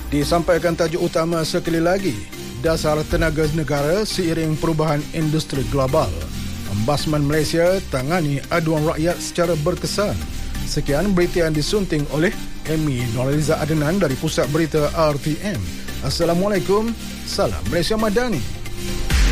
Disampaikan tajuk utama sekali lagi, dasar tenaga negara seiring perubahan industri global. Ombudsman Malaysia tangani aduan rakyat secara berkesan. Sekian berita yang disunting oleh Amy Nurhaliza Adnan dari Pusat Berita RTM. Assalamualaikum, salam Malaysia Madani.